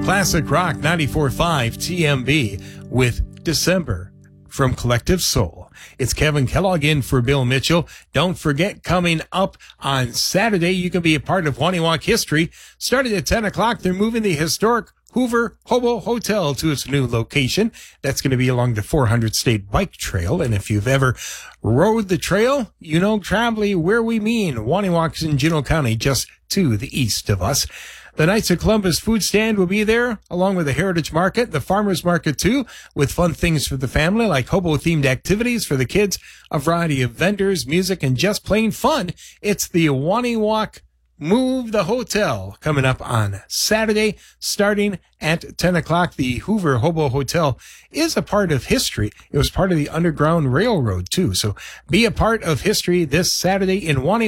Classic Rock 94.5 TMB with December from Collective Soul. It's Kevin Kellogg in for Bill Mitchell. Don't forget, coming up on Saturday, you can be a part of Waniwak history. Starting at 10 o'clock, they're moving the historic Hoover Hobo Hotel to its new location. That's going to be along the 400 State Bike Trail. And if you've ever rode the trail, you know traveling where we mean. Waniwak's in Juneau County, just to the east of us. The Knights of Columbus food stand will be there, along with the Heritage Market, the Farmers Market too, with fun things for the family, like hobo-themed activities for the kids, a variety of vendors, music, and just plain fun. It's the Waniwak Move the Hotel coming up on Saturday, starting at 10 o'clock. The Hoover Hobo Hotel is a part of history. It was part of the Underground Railroad, too. So be a part of history this Saturday in Waniwak.